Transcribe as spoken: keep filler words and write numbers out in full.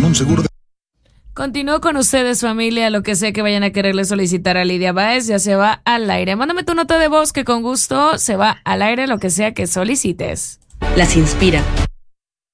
un seguro de... Continúo con ustedes, familia, lo que sea que vayan a quererle solicitar a Lidia Báez, ya se va al aire. Mándame tu nota de voz que con gusto se va al aire lo que sea que solicites. Las inspira,